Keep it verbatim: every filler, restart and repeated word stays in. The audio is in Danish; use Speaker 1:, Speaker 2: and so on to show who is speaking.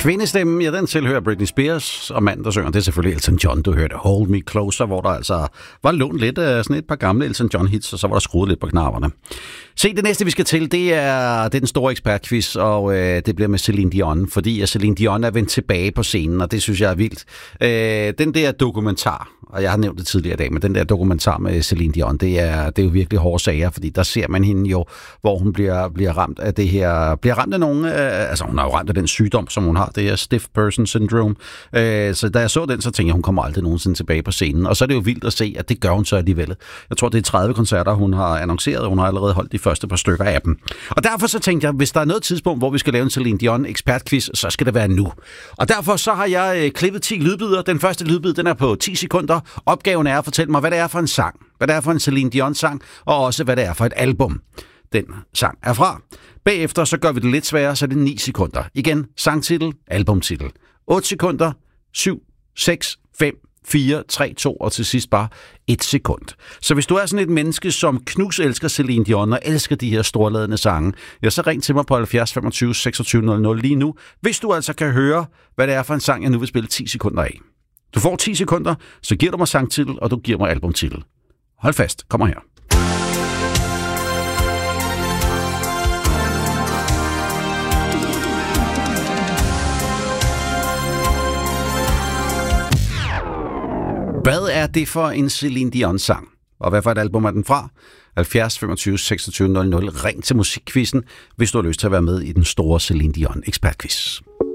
Speaker 1: Kvindestemmen, ja, den tilhører Britney Spears, og manden, der synger, det er selvfølgelig Elton John. Du hørte Hold Me Closer, hvor der altså var lånt lidt af sådan et par gamle Elton John-hits, og så var der skruet lidt på knapperne. Se, det næste, vi skal til, det er, det er den store ekspertquiz, og øh, det bliver med Celine Dion, fordi Celine Dion er vendt tilbage på scenen, og det synes jeg er vildt. Øh, den der dokumentar, og jeg har nævnt det tidligere i dag, men den der dokumentar med Celine Dion, det er, det er jo virkelig hårde sager, fordi der ser man hende jo, hvor hun bliver, bliver ramt af det her, bliver ramt af nogen, øh, altså hun har jo ramt af den sygdom, som hun har, det her stiff person syndrome. Øh, så da jeg så den, så tænkte jeg, hun kommer aldrig nogensinde tilbage på scenen, og så er det jo vildt at se, at det gør hun så alligevel. Jeg tror, det er tredive koncerter, hun har annonceret, og hun har allerede holdt de første par stykker af dem. Og derfor så tænkte jeg, hvis der er noget tidspunkt, hvor vi skal lave en Celine Dion ekspertquiz, så skal det være nu. Og derfor så har jeg øh, klippet ti lydbider. Den første lydbid, den er på ti sekunder. Opgaven er at fortælle mig, hvad det er for en sang, hvad det er for en Celine Dion sang, og også hvad det er for et album, den sang er fra. Bagefter så gør vi det lidt sværere, så det er ni sekunder. Igen, sangtitel, albumtitel. otte sekunder, syv, seks, fem, fire, tre, to, og til sidst bare et sekund. Så hvis du er sådan et menneske, som knus elsker Celine Dion og elsker de her storladende sange, ja, så ring til mig på halvfjerds femogtyve seksogtyve nul nul lige nu, hvis du altså kan høre, hvad det er for en sang, jeg nu vil spille ti sekunder af. Du får ti sekunder, så giver du mig sangtitel, og du giver mig albumtitel. Hold fast, kommer her. Hvad er det for en Celine Dion-sang? Og hvad for et album er den fra? halvfjerds femogtyve seksogtyve nul nul. Ring til Musikquizzen, hvis du har lyst til at være med i den store Celine Dion ekspertquiz.